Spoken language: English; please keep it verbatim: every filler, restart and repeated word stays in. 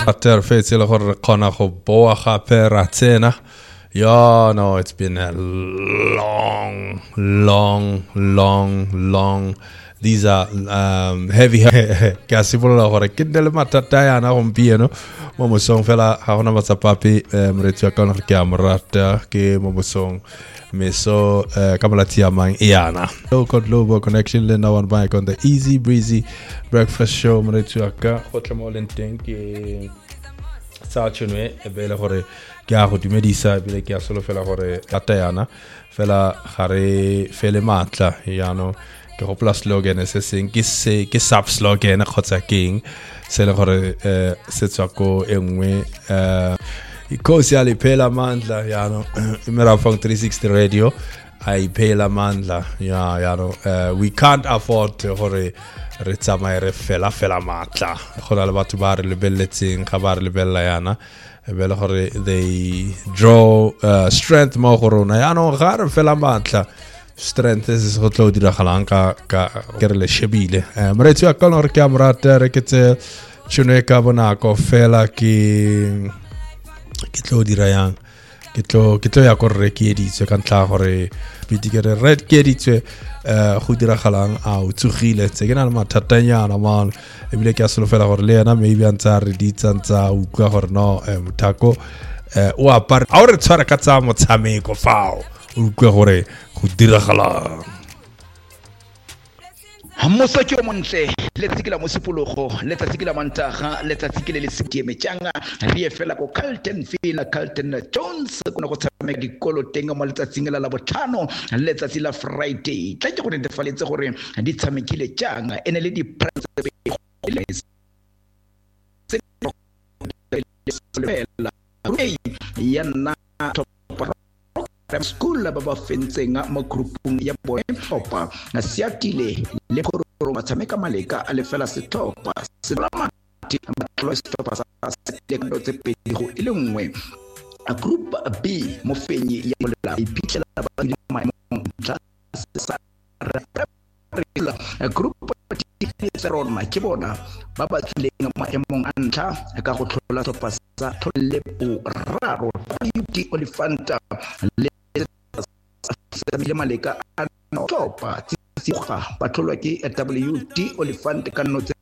Ater fetsi le gore kgona go boa gape ra tsena. Yeah, no, it's been a long, long, long, long. These are um, heavy. Ke se bolela gore ke ndele matata yana gompieno mo mosong fela ga gona matsapapi mretsi wa ka gore ke a morata ke mo mosong meso ka malati a mang yana local global connection le na one bike on the easy breezy breakfast show mretsi wa ka go tla mo lenteng ke sa tshwenwe e bele gore ke a go dumedisa bile ke a solo fela gore tata yana fela gare fele matla yano ke go plus slogan se seng ke se ke sub slogan khotsa king se le gore eh se tswa ko engwe eh ikosi ali phela mandla yano imera fong three sixty radio I phela mandla ya yano uh, we can't afford gore re tsamaye re fela fela matla gona le batho ba re lebelletseng ga ba re lebella yana bele gore they draw uh, strength mo go rona yano ga re fela matla strength is go tlo dira galang ka ka ke re le shebile mretsi wa ka re ke amrata re ke tse tshone ka bona ko fela ke ke tlo dira yang ke tlo ke tlo ya go re ke editse ka ntla gore bitikere red ke editse eh go dira galang a utsugile tse ke na le mathatanyana man e bile ke a solo fela gore le yena maybe antsa re ditsantsa u ka gore no mthako eh o apare a re tshwara ka tsa motshameko fao u ka gore go dira galang Hamosa ke montle letsi ke la mosipologo letsi ke la mantaga letsi ke le setieme tjanga re fela go Carlton Fina Carlton Jones kuna go tshameka dikolo teng mo letsatsing la botlhano letsatsi la Friday tla ke go netefaletse gore di tshamekile tjanga ene le di yana school ba ba fentseng mo groupung ya boy topa na siatile le go matsameka maleka a le fela setopa se rama ti ba setopa sa sekendo tse pedi go ile nngwe a group B mo fenyi ya mola ipitla ba di maemo tla sa a group tsa rona ke bona ba ba tlileng maemong a ntla ka go tlhola topa sa tholle po raro di olifanta le le maleka a topa tsiga ba tlholwa ke W D Olifant ka notse